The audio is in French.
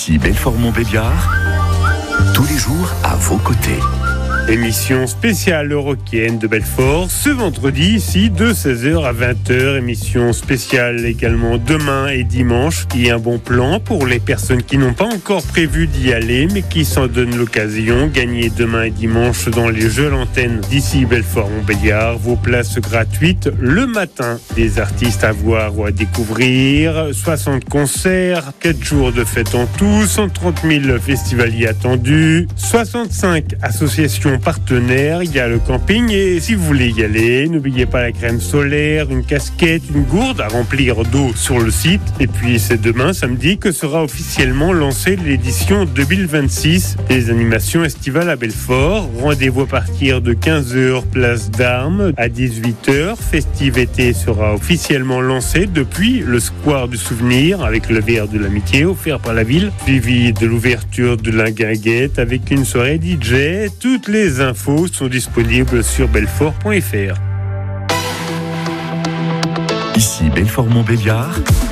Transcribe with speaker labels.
Speaker 1: Ici Belfort-Montbéliard, tous les jours à vos côtés.
Speaker 2: Émission spéciale eurockéenne de Belfort, ce vendredi ici de 16h à 20h. Émission spéciale également demain et dimanche. Il y a un bon plan pour les personnes qui n'ont pas encore prévu d'y aller mais qui s'en donnent l'occasion. Gagnez demain et dimanche dans les jeux à l'antenne d'ici Belfort-Montbéliard. Vos places gratuites le matin. Des artistes à voir ou à découvrir. 60 concerts, 4 jours de fête en tout. 130 000 festivaliers attendus. 65 associations partenaires, il y a le camping et si vous voulez y aller, n'oubliez pas la crème solaire, une casquette, une gourde à remplir d'eau sur le site. Et puis c'est demain, samedi, que sera officiellement lancée l'édition 2026 des animations estivales à Belfort. Rendez-vous à partir de 15h, place d'Armes, à 18h. Festivité sera officiellement lancée depuis le square du souvenir avec le verre de l'amitié offert par la ville, suivi de l'ouverture de la guinguette avec une soirée DJ. Toutes les infos sont disponibles sur belfort.fr.
Speaker 1: Ici Belfort-Montbéliard,